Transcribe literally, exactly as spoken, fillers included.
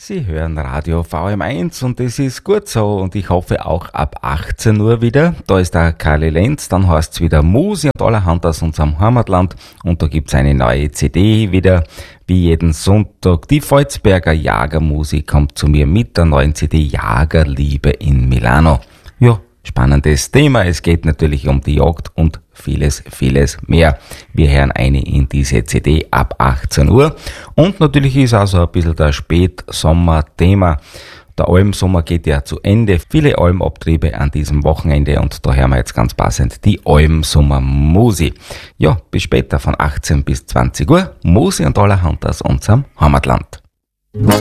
Sie hören Radio V M eins und das ist gut so und ich hoffe auch ab achtzehn Uhr wieder. Da ist der Karli Lenz, dann heißt's wieder Musi und allerhand aus unserem Heimatland und da gibt's eine neue C D wieder, wie jeden Sonntag. Die Volzberger Jagermusik kommt zu mir mit der neuen C D Jagerliebe in Milano. Ja, spannendes Thema. Es geht natürlich um die Jagd und vieles, vieles mehr. Wir hören eine in diese C D ab achtzehn Uhr. Und natürlich ist auch so ein bisschen das Spätsommer-Thema. Der Almsommer geht ja zu Ende. Viele Almabtriebe an diesem Wochenende und da hören wir jetzt ganz passend die Almsommer-Musi. Ja, bis später von achtzehn bis zwanzig Uhr. Musi und allerhand aus unserem Heimatland.